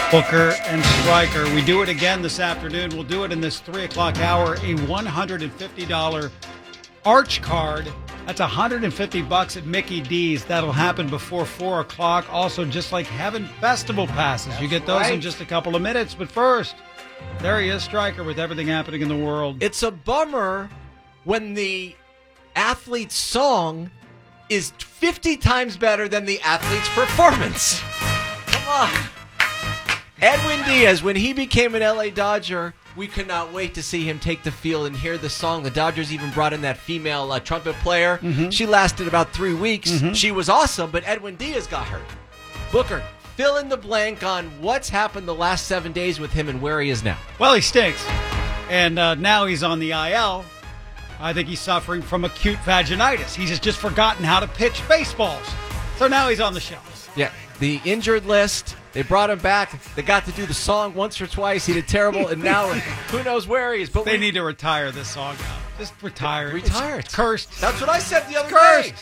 Booker and Stryker. We do it again this afternoon. We'll do it in this 3 o'clock hour. A $150 Arch card. That's $150 at Mickey D's. That'll happen before 4 o'clock. Also, just like Heaven Festival passes. You get those in just a couple of minutes. But first, there he is, Stryker, with everything happening in the world. It's a bummer when the athlete's song is 50 times better than the athlete's performance. Come on. Edwin Diaz, when he became an LA Dodger, we could not wait to see him take the field and hear the song. The Dodgers even brought in that female trumpet player. Mm-hmm. She lasted about 3 weeks. Mm-hmm. She was awesome, but Edwin Diaz got hurt. Booker, fill in the blank on what's happened the last 7 days with him and where he is now. Well, he stinks. And now he's on the IL. I think he's suffering from acute vaginitis. He's just forgotten how to pitch baseballs. So now he's on the shelf. Yeah, the injured list. They brought him back. They got to do the song once or twice. He did terrible, and now who knows where he is. But they need to retire this song now. Just retire it. Retire it. It's cursed. That's what I said the other day.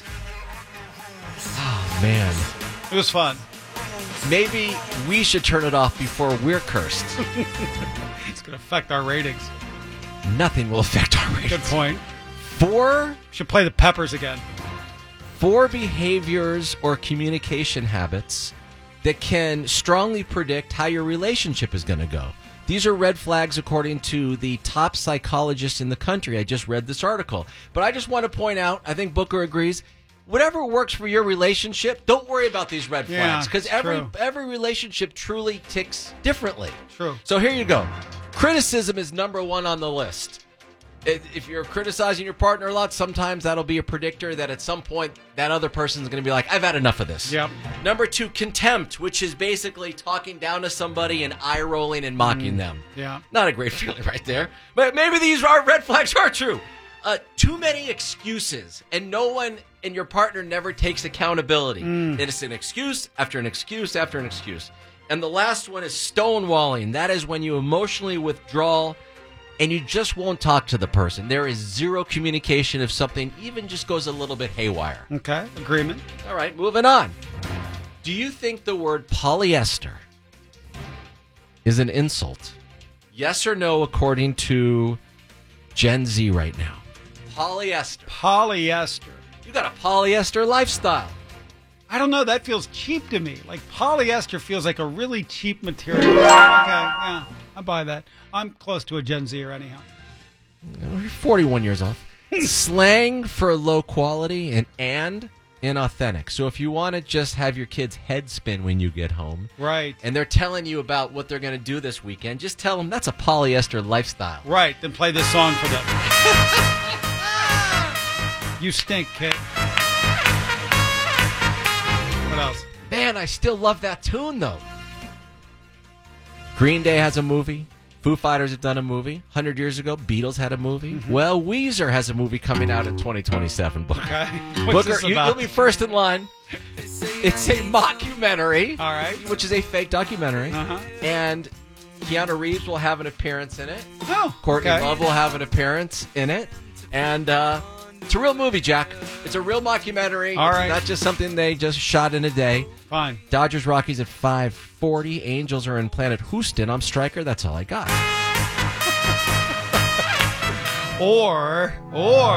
Oh, man. It was fun. Maybe we should turn it off before we're cursed. It's going to affect our ratings. Nothing will affect our ratings. Good point. Should play the Peppers again. 4 behaviors or communication habits that can strongly predict how your relationship is going to go. These are red flags according to the top psychologist in the country. I just read this article. But I just want to point out, I think Booker agrees, whatever works for your relationship, don't worry about these red flags. Because every relationship truly ticks differently. True. So here you go. Criticism is number 1 on the list. If you're criticizing your partner a lot, sometimes that'll be a predictor that at some point that other person's going to be like, I've had enough of this. Yep. Number 2, contempt, which is basically talking down to somebody and eye-rolling and mocking them. Yeah. Not a great feeling right there. But maybe these red flags are true. Too many excuses, and no one and your partner never takes accountability. It's an excuse after an excuse after an excuse. And the last one is stonewalling. That is when you emotionally withdraw and you just won't talk to the person. There is zero communication if something even just goes a little bit haywire. Okay, agreement. All right, moving on. Do you think the word polyester is an insult? Yes or no, according to Gen Z right now? Polyester. Polyester. You got a polyester lifestyle. I don't know. That feels cheap to me. Like polyester feels like a really cheap material. Okay, yeah, I buy that. I'm close to a Gen Zer anyhow. You're 41 years off. Slang for low quality and inauthentic. So if you want to just have your kids' head spin when you get home, right, and they're telling you about what they're going to do this weekend, just tell them that's a polyester lifestyle. Right, then play this song for them. You stink, kid. What else? Man, I still love that tune, though. Green Day has a movie. Foo Fighters have done a movie. 100 years ago, Beatles had a movie. Mm-hmm. Well, Weezer has a movie coming out in 2027. Booker, okay. Booker, you'll be first in line. It's a mockumentary. All right. Which is a fake documentary. Uh-huh. And Keanu Reeves will have an appearance in it. Oh, Courtney okay. Love will have an appearance in it. And it's a real movie, Jack. It's a real mockumentary. All right. It's not just something they just shot in a day. Fine. Dodgers Rockies at 5:40. Angels are in Planet Houston. I'm Stryker. That's all I got. or